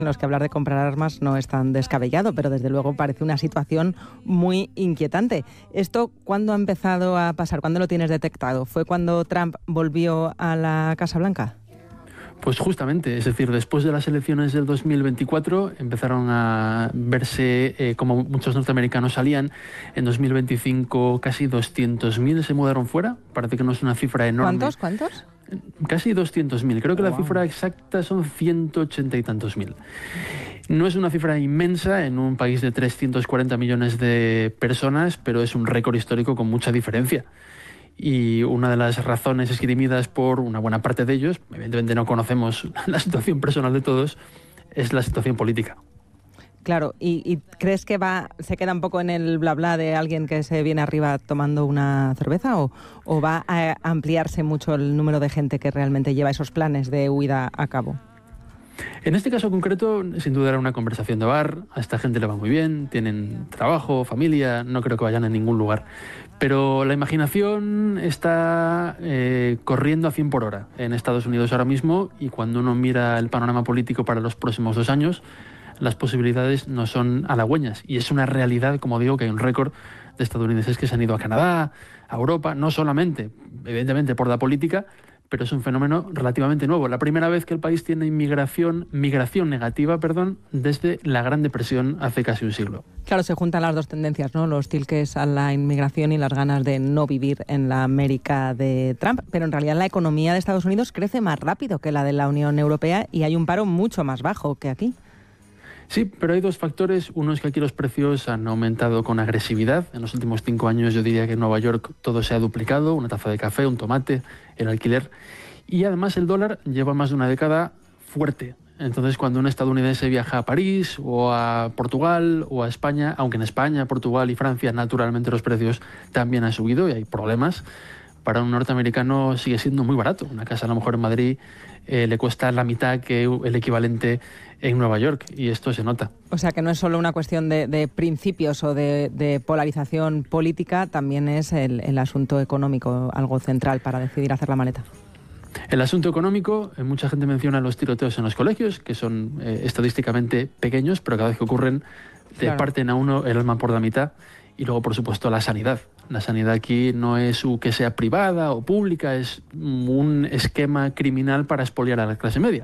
en los que hablar de comprar armas no es tan descabellado, pero desde luego parece una situación muy inquietante. ¿Esto cuándo ha empezado a pasar? ¿Cuándo lo tienes detectado? ¿Fue cuando Trump volvió a la Casa Blanca? Pues justamente, es decir, después de las elecciones del 2024 empezaron a verse como muchos norteamericanos salían. En 2025 casi 200.000 se mudaron fuera. Parece que no es una cifra enorme. ¿Cuántos? Casi 200.000. Creo que la cifra exacta son 180 y tantos mil. No es una cifra inmensa en un país de 340 millones de personas, pero es un récord histórico con mucha diferencia. Y una de las razones esgrimidas por una buena parte de ellos, evidentemente no conocemos la situación personal de todos, es la situación política. Claro, ¿y crees que se queda un poco en el bla bla de alguien que se viene arriba tomando una cerveza o va a ampliarse mucho el número de gente que realmente lleva esos planes de huida a cabo? En este caso concreto, sin duda era una conversación de bar, a esta gente le va muy bien, tienen trabajo, familia, no creo que vayan a ningún lugar. Pero la imaginación está corriendo a 100 por hora en Estados Unidos ahora mismo, y cuando uno mira el panorama político para los próximos 2 años, las posibilidades no son halagüeñas. Y es una realidad, como digo, que hay un récord de estadounidenses que se han ido a Canadá, a Europa, no solamente, evidentemente, por la política, pero es un fenómeno relativamente nuevo. La primera vez que el país tiene migración negativa, desde la Gran Depresión hace casi un siglo. Claro, se juntan las dos tendencias, ¿no? Los tilques a la inmigración y las ganas de no vivir en la América de Trump. Pero en realidad la economía de Estados Unidos crece más rápido que la de la Unión Europea y hay un paro mucho más bajo que aquí. Sí, pero hay dos factores. Uno es que aquí los precios han aumentado con agresividad. En los últimos 5 años yo diría que en Nueva York todo se ha duplicado, una taza de café, un tomate, el alquiler. Y además el dólar lleva más de una década fuerte. Entonces cuando un estadounidense viaja a París o a Portugal o a España, aunque en España, Portugal y Francia naturalmente los precios también han subido y hay problemas, para un norteamericano sigue siendo muy barato. Una casa a lo mejor en Madrid le cuesta la mitad que el equivalente en Nueva York, y esto se nota. O sea que no es solo una cuestión de principios o de polarización política, también es el asunto económico algo central para decidir hacer la maleta. El asunto económico, mucha gente menciona los tiroteos en los colegios, que son estadísticamente pequeños, pero cada vez que ocurren te parten a uno el alma por la mitad. Y luego, por supuesto, la sanidad. La sanidad aquí no es que sea privada o pública, es un esquema criminal para expoliar a la clase media.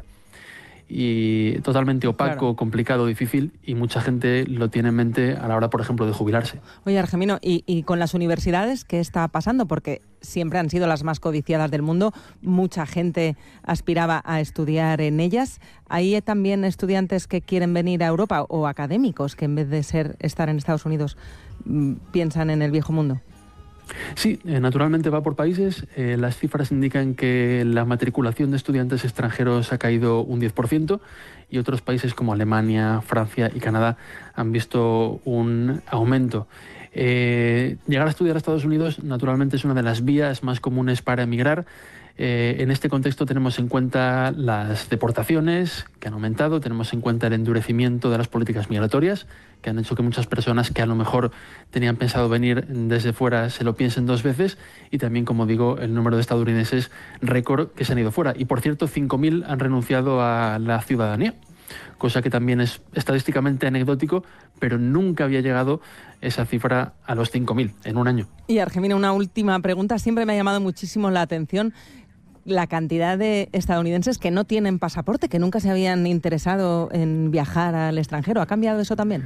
Y totalmente opaco, complicado, difícil, y mucha gente lo tiene en mente a la hora, por ejemplo, de jubilarse. Oye, Argemino, ¿y con las universidades qué está pasando? Porque siempre han sido las más codiciadas del mundo, mucha gente aspiraba a estudiar en ellas. ¿Hay también estudiantes que quieren venir a Europa o académicos que en vez de estar en Estados Unidos piensan en el viejo mundo? Sí, naturalmente va por países. Las cifras indican que la matriculación de estudiantes extranjeros ha caído un 10% y otros países como Alemania, Francia y Canadá han visto un aumento. Llegar a estudiar a Estados Unidos naturalmente es una de las vías más comunes para emigrar. En este contexto tenemos en cuenta las deportaciones que han aumentado, tenemos en cuenta el endurecimiento de las políticas migratorias que han hecho que muchas personas que a lo mejor tenían pensado venir desde fuera se lo piensen 2 veces, y también, como digo, el número de estadounidenses récord que se han ido fuera. Y por cierto, 5.000 han renunciado a la ciudadanía, cosa que también es estadísticamente anecdótico, pero nunca había llegado esa cifra a los 5.000 en un año. Y Argemino, una última pregunta. Siempre me ha llamado muchísimo la atención la cantidad de estadounidenses que no tienen pasaporte, que nunca se habían interesado en viajar al extranjero. ¿Ha cambiado eso también?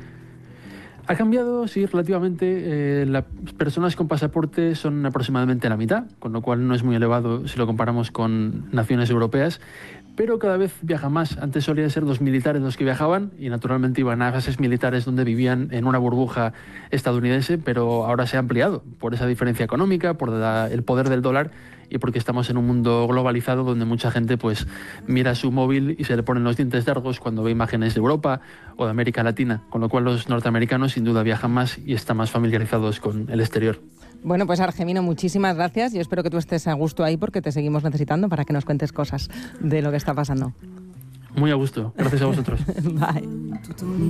Ha cambiado, sí, relativamente. Las personas con pasaporte son aproximadamente la mitad, con lo cual no es muy elevado si lo comparamos con naciones europeas, pero cada vez viajan más. Antes solían ser los militares los que viajaban y naturalmente iban a bases militares donde vivían en una burbuja estadounidense, pero ahora se ha ampliado por esa diferencia económica, por el poder del dólar y porque estamos en un mundo globalizado donde mucha gente pues mira su móvil y se le ponen los dientes largos cuando ve imágenes de Europa o de América Latina, con lo cual los norteamericanos sin duda viajan más y están más familiarizados con el exterior. Bueno, pues Argemino, muchísimas gracias. Yo espero que tú estés a gusto ahí porque te seguimos necesitando para que nos cuentes cosas de lo que está pasando. Muy a gusto. Gracias a vosotros. Bye.